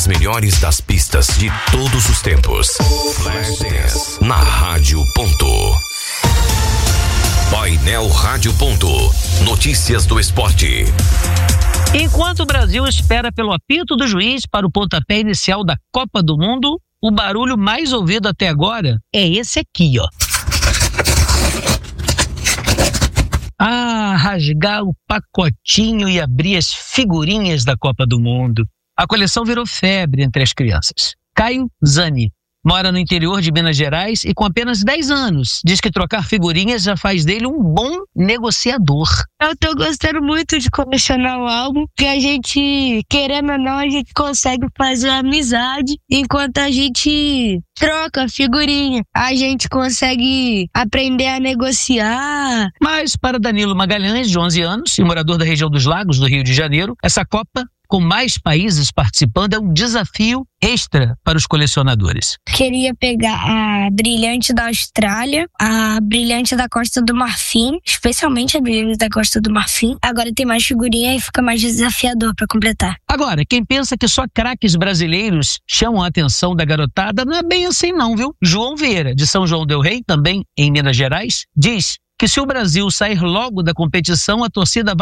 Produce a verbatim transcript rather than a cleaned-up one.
As melhores das pistas de todos os tempos. Flash Dance na Rádio Ponto. Painel Rádio Ponto. Notícias do esporte. Enquanto o Brasil espera pelo apito do juiz para o pontapé inicial da Copa do Mundo, o barulho mais ouvido até agora é esse aqui, ó. Ah, rasgar o pacotinho e abrir as figurinhas da Copa do Mundo. A coleção virou febre entre as crianças. Caio Zani mora no interior de Minas Gerais e com apenas dez anos diz que trocar figurinhas já faz dele um bom negociador. Eu tô gostando muito de colecionar o álbum, porque a gente, querendo ou não, a gente consegue fazer amizade enquanto a gente troca figurinha. A gente consegue aprender a negociar. Mas para Danilo Magalhães, de onze anos e morador da região dos Lagos, do Rio de Janeiro, essa Copa, com mais países participando, é um desafio extra para os colecionadores. Queria pegar a brilhante da Austrália, a brilhante da Costa do Marfim, especialmente a brilhante da Costa do Marfim. Agora tem mais figurinha e fica mais desafiador para completar. Agora, quem pensa que só craques brasileiros chamam a atenção da garotada, não é bem assim não, viu? João Vieira, de São João del Rei, também em Minas Gerais, diz que se o Brasil sair logo da competição, a torcida vai